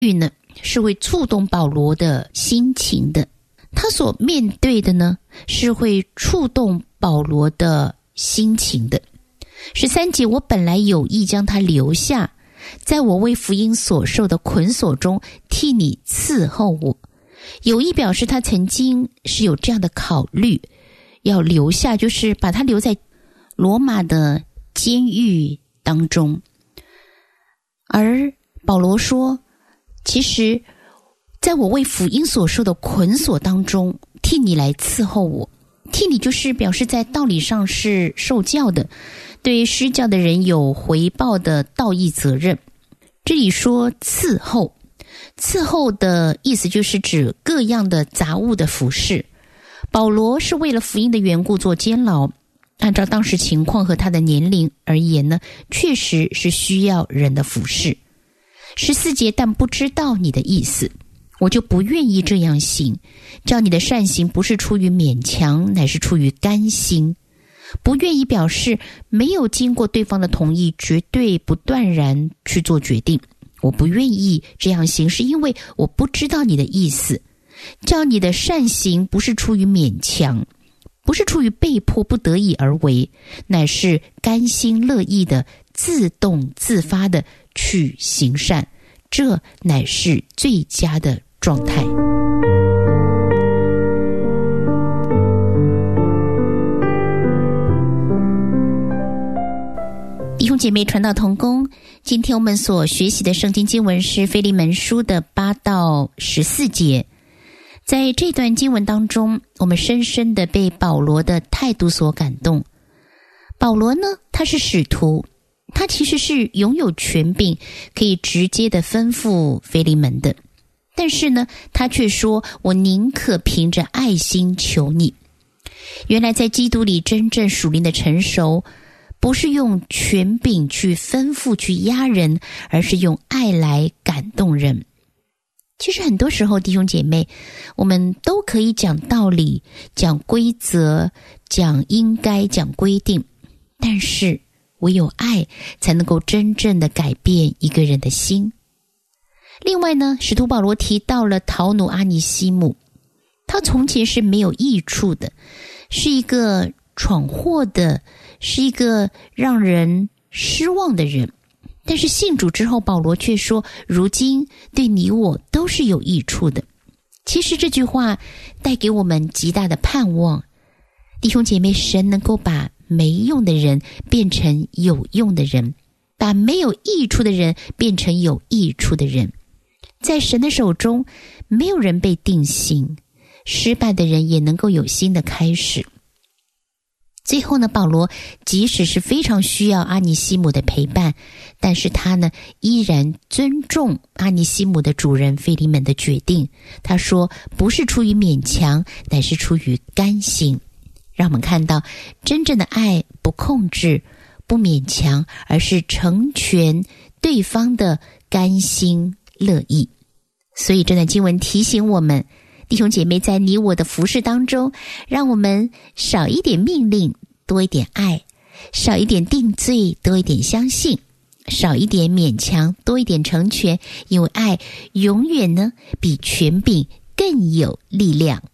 语呢是会触动保罗的心情的，他所面对的呢是会触动保罗的心情的。13节，我本来有意将他留下，在我为福音所受的捆锁中替你伺候我。有意表示他曾经是有这样的考虑，要留下，就是把他留在罗马的监狱当中。而保罗说，其实在我为福音所受的捆锁当中替你来伺候我。替你就是表示在道理上是受教的，对施教的人有回报的道义责任。这里说伺候，伺候的意思就是指各样的杂物的服侍。保罗是为了福音的缘故做监牢，按照当时情况和他的年龄而言呢，确实是需要人的服侍。14节，但不知道你的意思，我就不愿意这样行，叫你的善行不是出于勉强，乃是出于甘心。不愿意表示没有经过对方的同意，绝对不断然去做决定。我不愿意这样行，是因为我不知道你的意思。叫你的善行不是出于勉强，不是出于被迫不得已而为，乃是甘心乐意的自动自发的去行善，这乃是最佳的状态。弟兄姐妹，传道同工，今天我们所学习的圣经经文是腓利门书的8到14节。在这段经文当中，我们深深的被保罗的态度所感动。保罗呢，他是使徒，他其实是拥有权柄，可以直接的吩咐腓利门的。但是呢，他却说，我宁可凭着爱心求你。原来在基督里真正属灵的成熟，不是用权柄去吩咐去压人，而是用爱来感动人。其实很多时候，弟兄姐妹，我们都可以讲道理，讲规则，讲应该，讲规定，但是唯有爱才能够真正的改变一个人的心。另外呢，使徒保罗提到了陶奴阿尼西姆，他从前是没有益处的，是一个闯祸的，是一个让人失望的人。但是信主之后，保罗却说，如今对你我都是有益处的。其实这句话带给我们极大的盼望。弟兄姐妹，神能够把没用的人变成有用的人，把没有益处的人变成有益处的人。在神的手中，没有人被定性，失败的人也能够有新的开始。最后呢，保罗即使是非常需要阿尼西姆的陪伴，但是他呢依然尊重阿尼西姆的主人腓利门的决定。他说，不是出于勉强，乃是出于甘心。让我们看到真正的爱不控制，不勉强，而是成全对方的甘心乐意。所以这段经文提醒我们，弟兄姐妹，在你我的服事当中，让我们少一点命令，多一点爱；少一点定罪，多一点相信；少一点勉强，多一点成全。因为爱永远呢比权柄更有力量。